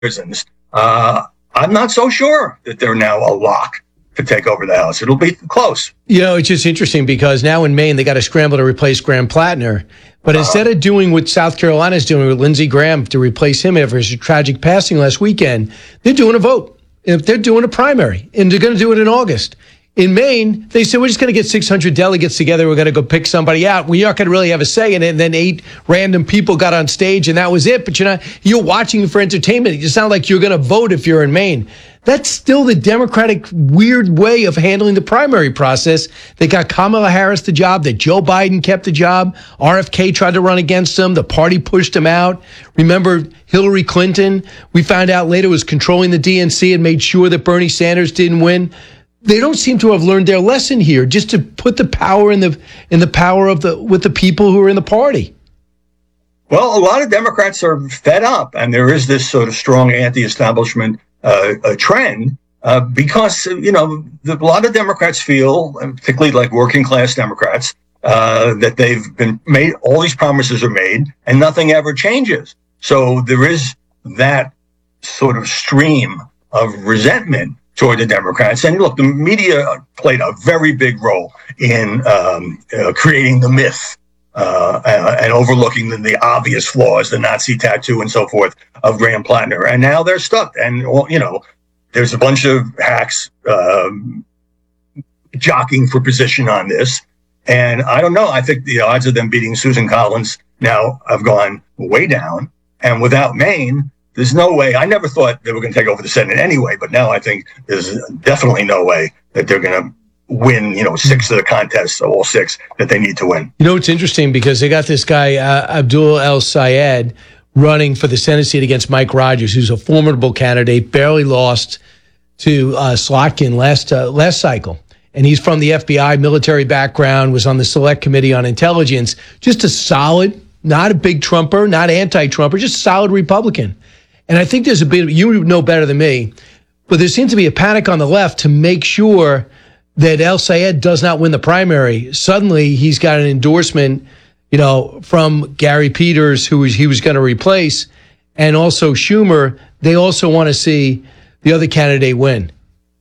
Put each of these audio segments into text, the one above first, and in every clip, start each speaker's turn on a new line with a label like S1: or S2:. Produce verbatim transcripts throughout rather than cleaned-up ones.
S1: prisons. Uh, I'm not so sure that they're now a lock to take over the House. It'll be close.
S2: You know, it's just interesting because now in Maine, they got to scramble to replace Graham Plattner. But uh-huh. instead of doing what South Carolina's doing with Lindsey Graham to replace him after his tragic passing last weekend, they're doing a vote. If they're doing a primary, and they're going to do it in August. In Maine, they said, we're just going to get six hundred delegates together. We're going to go pick somebody out. We aren't going to really have a say in it. And then eight random people got on stage, and that was it. But you're not, you're watching for entertainment. You sound like you're going to vote if you're in Maine. That's still the Democratic weird way of handling the primary process. They got Kamala Harris the job, that Joe Biden kept the job. R F K tried to run against him. The party pushed him out. Remember Hillary Clinton? We found out later was controlling the D N C and made sure that Bernie Sanders didn't win. They don't seem to have learned their lesson here, just to put the power in the in the power of the with the people who are in the party.
S1: Well, a lot of Democrats are fed up, and there is this sort of strong anti-establishment uh, a trend uh, because you know the, a lot of Democrats feel, particularly like working class Democrats, uh, that they've been made all these promises are made and nothing ever changes. So there is that sort of stream of resentment toward the Democrats. And look, the media played a very big role in um, uh, creating the myth uh, and overlooking the, the obvious flaws, the Nazi tattoo and so forth of Graham Plattner. And now they're stuck. And, well, you know, there's a bunch of hacks um, jockeying for position on this. And I don't know. I think the odds of them beating Susan Collins now have gone way down. And without Maine, there's no way. I never thought they were going to take over the Senate anyway, but now I think there's definitely no way that they're going to win, you know, six of the contests, all six that they need to win.
S2: You know, it's interesting because they got this guy, uh, Abdul El-Sayed, running for the Senate seat against Mike Rogers, who's a formidable candidate, barely lost to uh, Slotkin last, uh, last cycle. And he's from the F B I, military background, was on the Select Committee on Intelligence, just a solid, not a big Trumper, not anti-Trumper, just a solid Republican. And I think there's a bit, you know better than me, but there seems to be a panic on the left to make sure that El-Sayed does not win the primary. Suddenly, he's got an endorsement, you know, from Gary Peters, who he was going to replace, and also Schumer. They also want to see the other candidate win.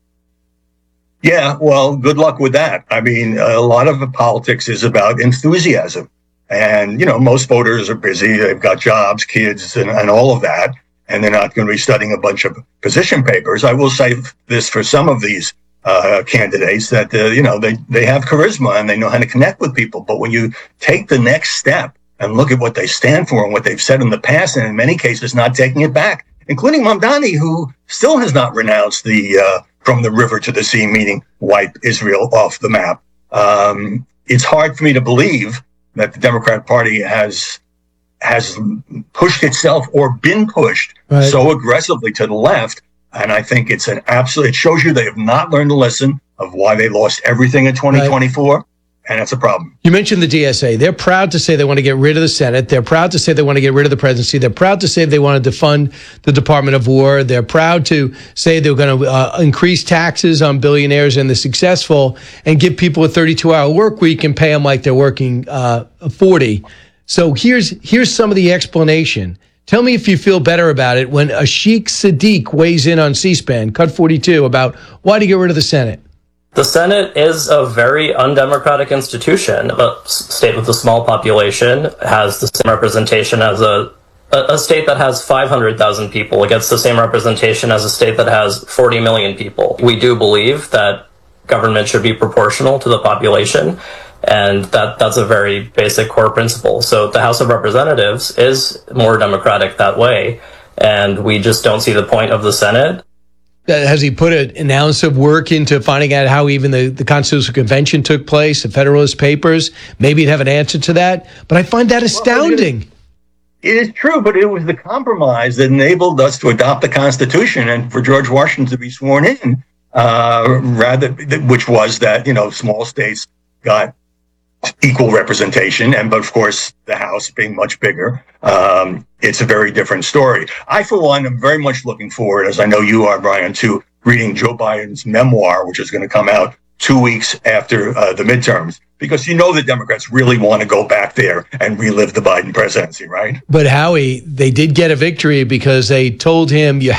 S1: Yeah, well, good luck with that. I mean, a lot of the politics is about enthusiasm. And, you know, most voters are busy. They've got jobs, kids, and, and all of that. And they're not going to be studying a bunch of position papers. I will say this for some of these uh, candidates that, uh, you know, they, they have charisma and they know how to connect with people. But when you take the next step and look at what they stand for and what they've said in the past, and in many cases not taking it back, including Mamdani, who still has not renounced the uh, from the river to the sea, meaning wipe Israel off the map. Um, it's hard for me to believe that the Democrat Party has has pushed itself or been pushed right. so aggressively to the left. And I think it's an absolute, it shows you they have not learned the lesson of why they lost everything in twenty twenty-four. Right. And that's a problem.
S2: You mentioned the D S A. They're proud to say they want to get rid of the Senate. They're proud to say they want to get rid of the presidency. They're proud to say they want to defund the Department of War. They're proud to say they're going to uh, increase taxes on billionaires and the successful and give people a thirty-two hour work week and pay them like they're working uh, forty. So here's here's some of the explanation. Tell me if you feel better about it when Ashik Sadiq weighs in on C-SPAN, Cut forty-two, about why to get rid of the Senate.
S3: The Senate is a very undemocratic institution. A state with a small population has the same representation as a a state that has five hundred thousand people. It gets the same representation as a state that has forty million people. We do believe that government should be proportional to the population, and that that's a very basic core principle. So the House of Representatives is more democratic that way, and we just don't see the point of the Senate.
S2: Has he put an ounce of work into finding out how even the, the Constitutional Convention took place, the Federalist Papers? Maybe he'd have an answer to that. But I find that astounding.
S1: Well, it is true, but it was the compromise that enabled us to adopt the Constitution and for George Washington to be sworn in, uh, rather, which was that, you know, small states got equal representation, and but of course the House being much bigger, um, it's a very different story. I, for one, am very much looking forward, as I know you are, Brian, to reading Joe Biden's memoir, which is going to come out two weeks after uh, the midterms, because you know the Democrats really want to go back there and relive the Biden presidency, right?
S2: But Howie, they did get a victory because they told him you